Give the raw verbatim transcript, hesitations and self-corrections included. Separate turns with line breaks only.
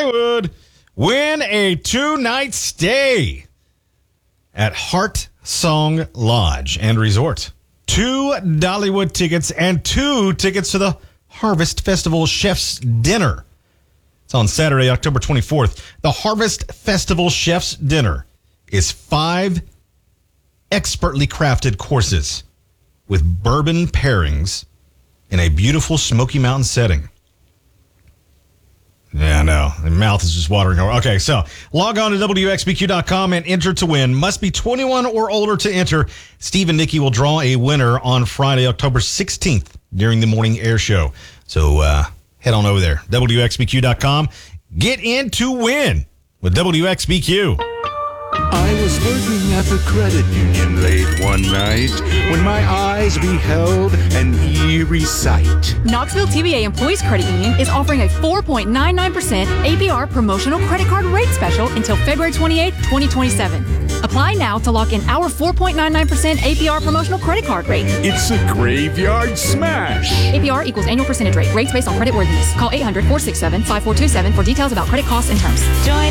Dollywood. Win a two-night stay at Heart Song Lodge and Resort. Two Dollywood tickets and two tickets to the Harvest Festival Chef's Dinner. It's on Saturday, October twenty-fourth. The Harvest Festival Chef's Dinner is five expertly crafted courses with bourbon pairings in a beautiful Smoky Mountain setting. Yeah, no, my mouth is just watering over. Okay, so log on to W X B Q dot com and enter to win. Must be twenty-one or older to enter. Steve and Nikki will draw a winner on Friday, October sixteenth during the morning air show. So uh, head on over there, W X B Q dot com. Get in to win with W X B Q.
I was working at the credit union late one night when my eyes beheld an eerie sight.
Knoxville T V A Employees Credit Union is offering a four point nine nine percent A P R promotional credit card rate special until February twenty-eighth, twenty twenty-seven. Apply now to lock in our four point nine nine percent A P R promotional credit card rate.
It's a graveyard smash.
A P R equals annual percentage rate. Rates based on credit worthiness. Call eight hundred, four six seven, five four two seven for details about credit costs and terms.
Join